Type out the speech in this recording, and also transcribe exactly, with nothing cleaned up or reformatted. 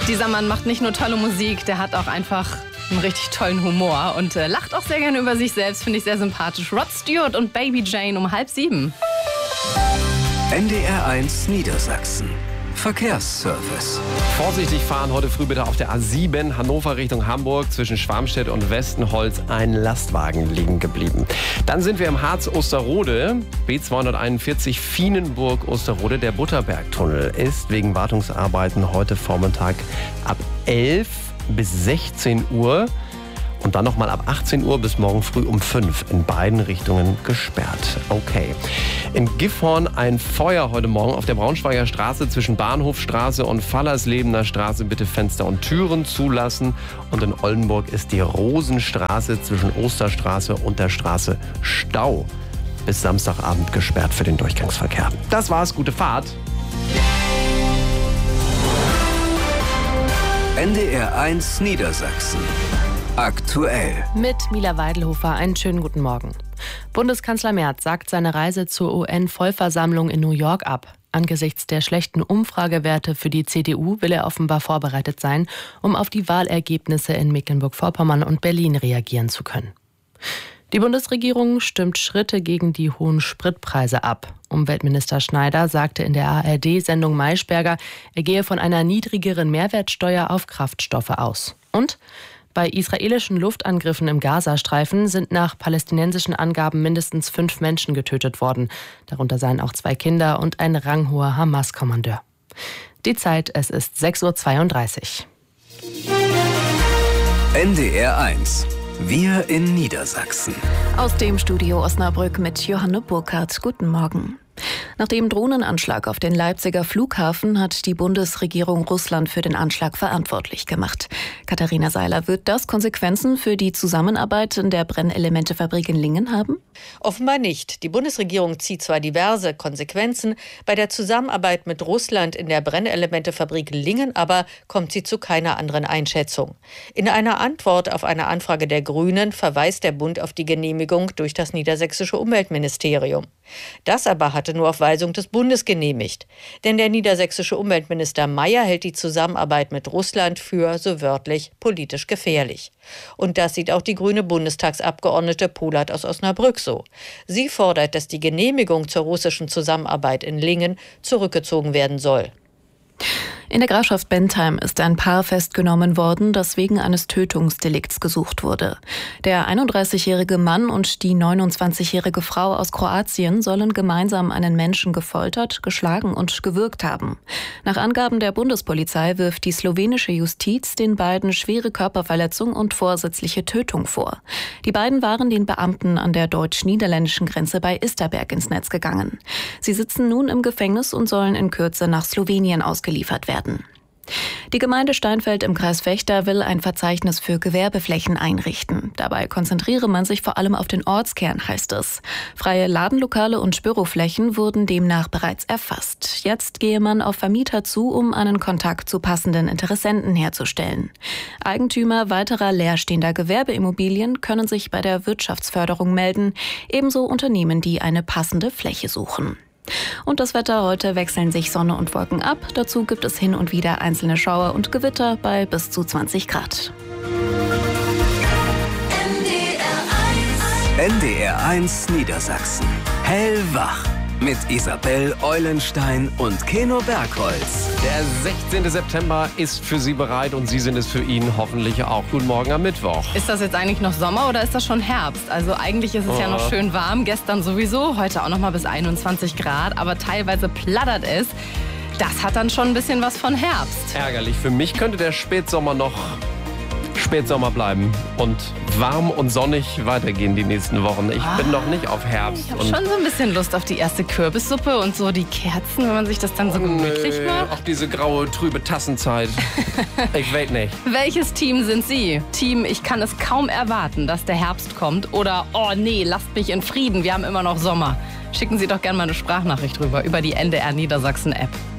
Dieser Mann macht nicht nur tolle Musik, der hat auch einfach einen richtig tollen Humor und äh, lacht auch sehr gerne über sich selbst, finde ich sehr sympathisch. Rod Stewart und Baby Jane um halb sieben. N D R eins Niedersachsen. Verkehrsservice. Vorsichtig fahren heute früh bitte auf der A sieben Hannover Richtung Hamburg. Zwischen Schwarmstedt und Westenholz ein Lastwagen liegen geblieben. Dann sind wir im Harz Osterrode, B zweihunderteinundvierzig Fienenburg Osterrode. Der Butterbergtunnel ist wegen Wartungsarbeiten heute Vormittag ab elf bis sechzehn Uhr und dann nochmal ab achtzehn Uhr bis morgen früh um fünf in beiden Richtungen gesperrt. Okay. In Gifhorn ein Feuer heute Morgen auf der Braunschweiger Straße zwischen Bahnhofstraße und Fallerslebener Straße. Bitte Fenster und Türen zulassen. Und in Oldenburg ist die Rosenstraße zwischen Osterstraße und der Straße Stau bis Samstagabend gesperrt für den Durchgangsverkehr. Das war's. Gute Fahrt. N D R eins Niedersachsen. Aktuell. Mit Mila Weidelhofer, einen schönen guten Morgen. Bundeskanzler Merz sagt seine Reise zur U N-Vollversammlung in New York ab. Angesichts der schlechten Umfragewerte für die C D U will er offenbar vorbereitet sein, um auf die Wahlergebnisse in Mecklenburg-Vorpommern und Berlin reagieren zu können. Die Bundesregierung stimmt Schritte gegen die hohen Spritpreise ab. Umweltminister Schneider sagte in der A R D-Sendung Maischberger, er gehe von einer niedrigeren Mehrwertsteuer auf Kraftstoffe aus. Und bei israelischen Luftangriffen im Gazastreifen sind nach palästinensischen Angaben mindestens fünf Menschen getötet worden. Darunter seien auch zwei Kinder und ein ranghoher Hamas-Kommandeur. Die Zeit, es ist sechs Uhr zweiunddreißig. N D R eins. Wir in Niedersachsen. Aus dem Studio Osnabrück mit Johanne Burkhardt. Guten Morgen. Nach dem Drohnenanschlag auf den Leipziger Flughafen hat die Bundesregierung Russland für den Anschlag verantwortlich gemacht. Katharina Seiler, wird das Konsequenzen für die Zusammenarbeit in der Brennelementefabrik in Lingen haben? Offenbar nicht. Die Bundesregierung zieht zwar diverse Konsequenzen, bei der Zusammenarbeit mit Russland in der Brennelementefabrik Lingen aber kommt sie zu keiner anderen Einschätzung. In einer Antwort auf eine Anfrage der Grünen verweist der Bund auf die Genehmigung durch das niedersächsische Umweltministerium. Das aber hatte nur auf Weisung des Bundes genehmigt. Denn der niedersächsische Umweltminister Mayer hält die Zusammenarbeit mit Russland für, so wörtlich, politisch gefährlich. Und das sieht auch die grüne Bundestagsabgeordnete Polat aus Osnabrück so. Sie fordert, dass die Genehmigung zur russischen Zusammenarbeit in Lingen zurückgezogen werden soll. In der Grafschaft Bentheim ist ein Paar festgenommen worden, das wegen eines Tötungsdelikts gesucht wurde. Der einunddreißigjährige Mann und die neunundzwanzigjährige Frau aus Kroatien sollen gemeinsam einen Menschen gefoltert, geschlagen und gewürgt haben. Nach Angaben der Bundespolizei wirft die slowenische Justiz den beiden schwere Körperverletzung und vorsätzliche Tötung vor. Die beiden waren den Beamten an der deutsch-niederländischen Grenze bei Isterberg ins Netz gegangen. Sie sitzen nun im Gefängnis und sollen in Kürze nach Slowenien ausgeliefert werden. Die Gemeinde Steinfeld im Kreis Vechta will ein Verzeichnis für Gewerbeflächen einrichten. Dabei konzentriere man sich vor allem auf den Ortskern, heißt es. Freie Ladenlokale und Büroflächen wurden demnach bereits erfasst. Jetzt gehe man auf Vermieter zu, um einen Kontakt zu passenden Interessenten herzustellen. Eigentümer weiterer leerstehender Gewerbeimmobilien können sich bei der Wirtschaftsförderung melden, ebenso Unternehmen, die eine passende Fläche suchen. Und das Wetter: heute wechseln sich Sonne und Wolken ab. Dazu gibt es hin und wieder einzelne Schauer und Gewitter bei bis zu zwanzig Grad. N D R eins Niedersachsen. Hellwach. Mit Isabel Eulenstein und Keno Bergholz. Der sechzehnte September ist für Sie bereit und Sie sind es für ihn hoffentlich auch. Guten Morgen am Mittwoch. Ist das jetzt eigentlich noch Sommer oder ist das schon Herbst? Also eigentlich ist es Oh. ja noch schön warm, gestern sowieso, heute auch noch mal bis einundzwanzig Grad, aber teilweise plattert es. Das hat dann schon ein bisschen was von Herbst. Ärgerlich. Für mich könnte der Spätsommer noch Spätsommer bleiben und warm und sonnig weitergehen die nächsten Wochen. Ich bin noch nicht auf Herbst. Ich habe und schon so ein bisschen Lust auf die erste Kürbissuppe und so die Kerzen, wenn man sich das dann so gemütlich Nö, macht. Auch diese graue, trübe Tassenzeit. Ich weiß nicht. Welches Team sind Sie? Team, ich kann es kaum erwarten, dass der Herbst kommt, oder oh nee, lasst mich in Frieden, wir haben immer noch Sommer. Schicken Sie doch gerne mal eine Sprachnachricht rüber über die N D R Niedersachsen App.